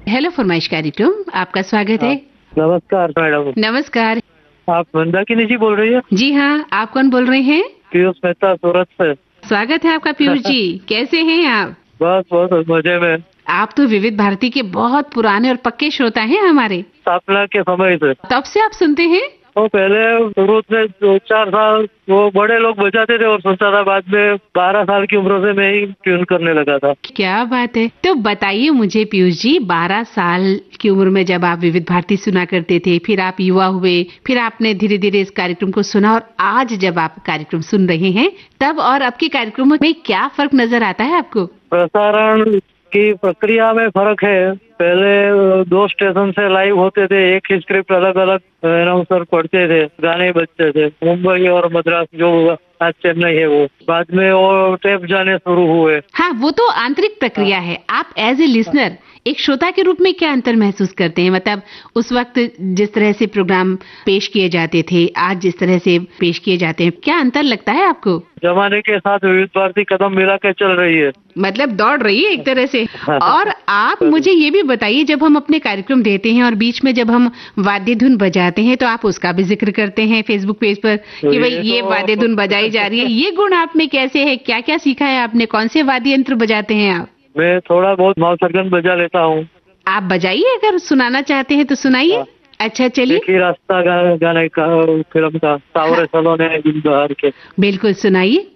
Hello फरमाइश कार्यक्रम, आपका स्वागत है। नमस्कार मैडम। नमस्कार। आप मंदाकिनी जी बोल रही है? जी हाँ, आप कौन बोल रहे हैं? पीयूष मेहता सूरत से। स्वागत है आपका पीयूष जी। कैसे हैं आप? बस बहुत मजे में। आप तो विविध भारती के बहुत पुराने और पक्के श्रोता हैं हमारे। स्थापना के समय से। तब से आप सुनते हैं? वो पहले शुरू में 2-4 साल वो बड़े लोग बजाते थे और सुनता था, बाद में 12 साल की उम्र से मैं ही ट्यून करने लगा था। क्या बात है। तो बताइए मुझे पीयूष जी, 12 साल की उम्र में जब आप विविध भारती सुना करते थे, फिर आप युवा हुए, फिर आपने धीरे धीरे इस कार्यक्रम को सुना और आज जब आप कार्यक्रम सुन रहे हैं, तब और अब के कार्यक्रमों में क्या फर्क नजर आता है आपको? प्रसारण की प्रक्रिया में फर्क है। पहले 2 स्टेशन से लाइव होते थे, एक ही स्क्रिप्ट अलग अलग अनाउंसर पढ़ते थे, गाने बजते थे। मुंबई और मद्रास जो आज चेन्नई है, वो बाद में वो टेप जाने शुरू हुए। हाँ, वो तो आंतरिक प्रक्रिया है। आप एज ए लिसनर, एक श्रोता के रूप में क्या अंतर महसूस करते हैं? मतलब उस वक्त जिस तरह से प्रोग्राम पेश किए जाते थे, आज जिस तरह से पेश किए जाते हैं, क्या अंतर लगता है आपको? जमाने के साथ विविध भारती कदम मिला के चल रही है, मतलब दौड़ रही है एक तरह से। और आप मुझे ये भी बताइए, जब हम अपने कार्यक्रम देते हैं और बीच में जब हम वाद्य धुन बजाते हैं, तो आप उसका भी जिक्र करते हैं फेसबुक पेज पर कि भाई ये वाद्य धुन बजाई जा रही है। ये गुण आप में कैसे है? क्या क्या सीखा है आपने? कौन से वाद्य यंत्र बजाते हैं आप? मैं थोड़ा बहुत माउसर्गन बजा लेता हूँ। आप बजाइए, अगर सुनाना चाहते हैं तो सुनाइए। अच्छा चलिए। एक ही रास्ता गाने का फिल्म का सावरे सलोने दिन बहार के। बिल्कुल सुनाइए।